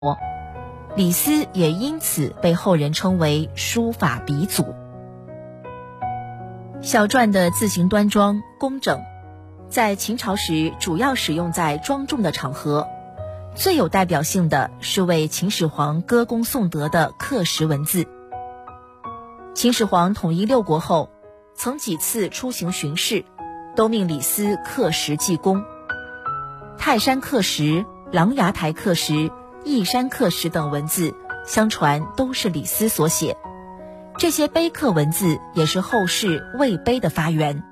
李斯也因此被后人称为书法鼻祖。小篆的字形端庄工整，在秦朝时主要使用在庄重的场合，最有代表性的是为秦始皇歌功颂德的刻石文字。秦始皇统一6国后，曾几次出行巡视，都命李斯刻石记功。泰山刻石、琅琊台刻石、义山刻石等文字，相传都是李斯所写。这些碑刻文字也是后世魏碑的发源。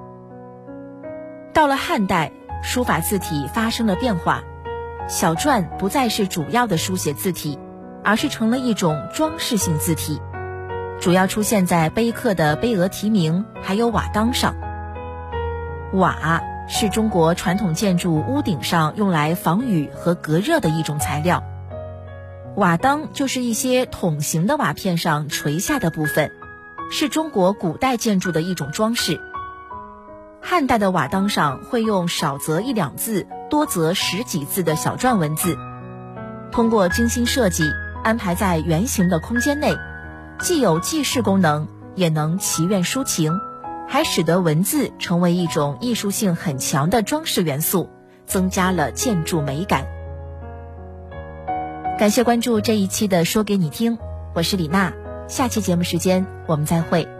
到了汉代，书法字体发生了变化，小篆不再是主要的书写字体，而是成了一种装饰性字体，主要出现在碑刻的碑额题名还有瓦当上。瓦是中国传统建筑屋顶上用来防雨和隔热的一种材料，瓦当就是一些筒形的瓦片上垂下的部分，是中国古代建筑的一种装饰。汉代的瓦当上会用少则1、2字，多则10几字的小篆文字，通过精心设计，安排在圆形的空间内，既有记事功能，也能祈愿抒情，还使得文字成为一种艺术性很强的装饰元素，增加了建筑美感。感谢关注这一期的说给你听，我是李娜，下期节目时间我们再会。